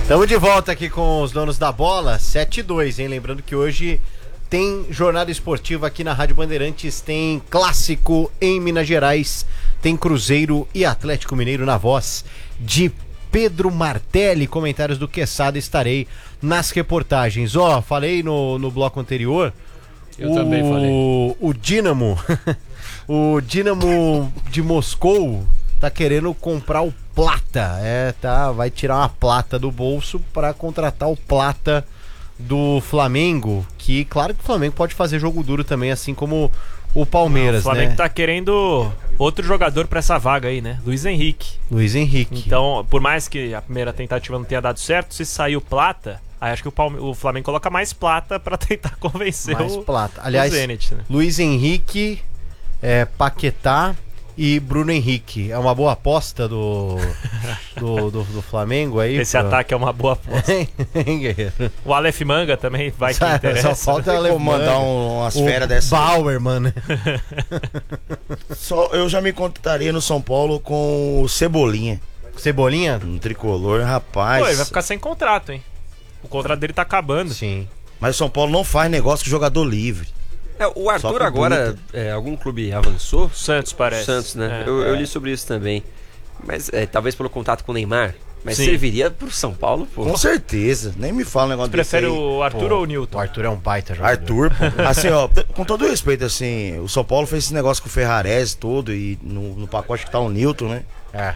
Estamos de volta aqui com os donos da bola, 7-2, hein? Lembrando que hoje tem jornada esportiva aqui na Rádio Bandeirantes, tem clássico em Minas Gerais, tem Cruzeiro e Atlético Mineiro na voz de Pedro Martelli. Comentários do Quesada, estarei nas reportagens. Falei no bloco anterior. Eu também falei. O Dínamo, o Dínamo de Moscou tá querendo comprar o Plata. Vai tirar uma Plata do bolso para contratar o Plata do Flamengo, que claro que o Flamengo pode fazer jogo duro também, assim como o Palmeiras, né? O Flamengo tá querendo outro jogador pra essa vaga aí, né? Luiz Henrique. Então, por mais que a primeira tentativa não tenha dado certo, se sair o Plata, aí acho que o Flamengo coloca mais Plata pra tentar convencer Aliás, o Zenit, né? Luiz Henrique, Paquetá e Bruno Henrique. É uma boa aposta do Flamengo aí? Esse ataque é uma boa aposta. O Aleph Manga também vai que interessa. Só falta o Aleph mandar umas férias dessa. Bauer, mano. Eu já me contaria no São Paulo com o Cebolinha. Cebolinha? Um tricolor, rapaz. Pô, ele vai ficar sem contrato, hein? O contrato dele tá acabando. Sim. Mas o São Paulo não faz negócio com jogador livre. O Arthur agora, algum clube avançou? Santos, parece. Santos, né? Eu li sobre isso também. Mas talvez pelo contato com o Neymar. Mas Sim. Serviria pro São Paulo, pô. Com certeza. Nem me fala um negócio desse. Prefere o Arthur ou o Newton? O Arthur é um baita jogador. Arthur, pô. Assim, com todo respeito, assim, o São Paulo fez esse negócio com o Ferrarese todo e no pacote que tá o Newton, né?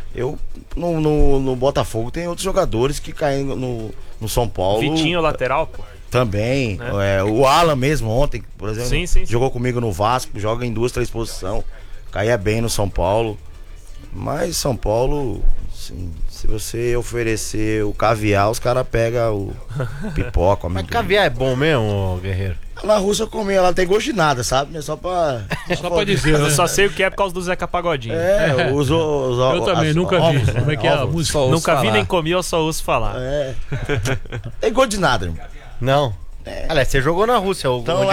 No Botafogo tem outros jogadores que caem no São Paulo. Vitinho, lateral, pô. Também, o Alan mesmo ontem, por exemplo, sim. jogou comigo no Vasco, joga em 2, 3 posições, caía bem no São Paulo, mas São Paulo, assim, se você oferecer o caviar, os caras pegam o pipoca, o Mas caviar é bom mesmo, Guerreiro? Na Rússia eu comia, ela não tem gosto de nada, sabe? É só pra dizer, Eu só sei o que é por causa do Zeca Pagodinho. Eu também nunca vi. Como é que é a música? Nunca vi nem comi, eu só ouço falar. Tem gosto de nada, irmão. Não. Aliás, você jogou na Rússia. Então,